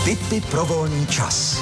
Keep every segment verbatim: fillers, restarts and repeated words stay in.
Tipy pro volný čas.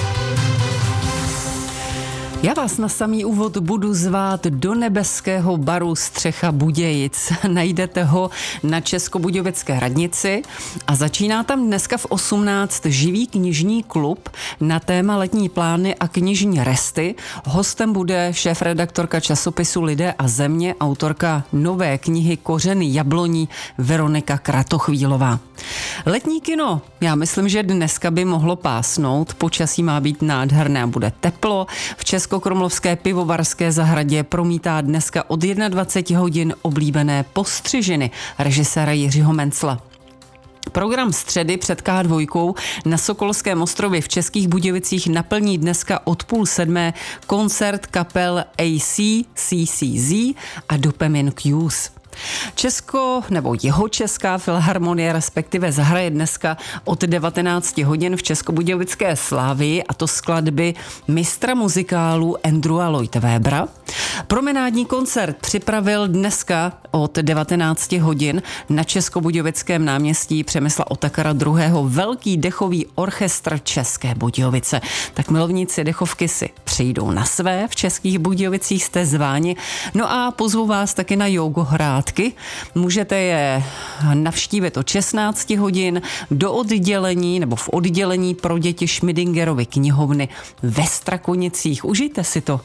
Já vás na samý úvod budu zvát do nebeského baru Střecha Budějic. Najdete ho na Českobudějovické radnici a začíná tam dneska v osmnáct živý knižní klub na téma letní plány a knižní resty. Hostem bude šéfredaktorka časopisu Lidé a země, autorka nové knihy Kořeny jabloní Veronika Kratochvílová. Letní kino, já myslím, že dneska by mohlo pásnout, počasí má být nádherné a bude teplo. V Českokrumlovské pivovarské zahradě promítá dneska od dvacet jedna hodin oblíbené Postřižiny režiséra Jiřího Mencla. Program středy před ká dva na Sokolském ostrově v Českých Budějovicích naplní dneska od půl sedmé koncert kapel A C, C C Z a Dopamine Cues. Česko nebo jeho Česká filharmonie respektive zahraje dneska od devatenáct hodin v Českobudějovické Slávii, a to skladby mistra muzikálu Andrewa Lloyd Webbera. Promenádní koncert připravil dneska od devatenáct hodin na Českobudějovickém náměstí Přemysla Otakara druhého velký dechový orchestr České Budějovice. Tak milovníci dechovky si přijdou na své, v Českých Budějovicích jste zváni. No a pozvu vás taky na jogohrádky. Můžete je navštívit od šestnáct hodin do oddělení nebo v oddělení pro děti Schmidingerovy knihovny ve Strakonicích. Užijte si to.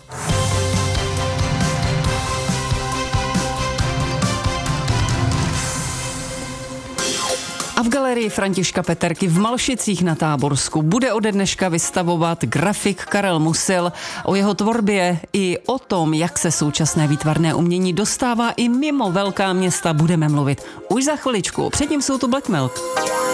A v galerii Františka Peterky v Malšicích na Táborsku bude ode dneška vystavovat grafik Karel Musil. O jeho tvorbě i o tom, jak se současné výtvarné umění dostává i mimo velká města, budeme mluvit už za chviličku. Předtím jsou tu Black Milk.